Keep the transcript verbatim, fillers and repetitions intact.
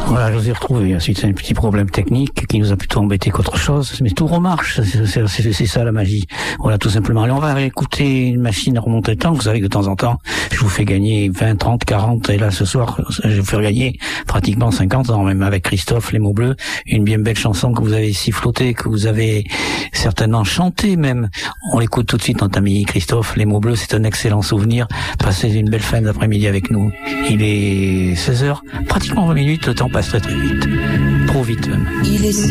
Voilà, je vous ai retrouvé. Ensuite, c'est un petit problème technique qui nous a plutôt embêté qu'autre chose. Mais tout remarche. C'est, c'est, c'est, c'est ça la magie. Voilà, tout simplement. Allez, on va écouter une machine à remonter le temps. Vous savez que de temps en temps, je vous fais gagner vingt, trente, quarante. Et là, ce soir, je vais vous faire gagner pratiquement cinquante ans, même avec Christophe, Les Mots Bleus. Une bien belle chanson que vous avez sifflotée, que vous avez certainement chantée même. On l'écoute tout de suite, notre ami Christophe. Les Mots Bleus, c'est un excellent souvenir. Passez une belle fin d'après-midi avec nous. Il est seize heures, pratiquement vingt minutes. Le temps passe très très vite. Trop vite même. Il est